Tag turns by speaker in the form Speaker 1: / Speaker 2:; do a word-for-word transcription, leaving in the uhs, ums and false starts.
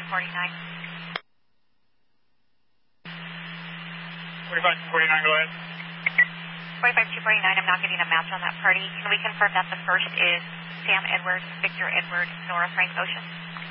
Speaker 1: two forty-nine.
Speaker 2: forty-five two forty-nine, go ahead.
Speaker 1: forty-five two forty-nine, I'm not getting a match on that party. Can we confirm that the first is Sam Edward, Victor Edward, Nora Frank Ocean?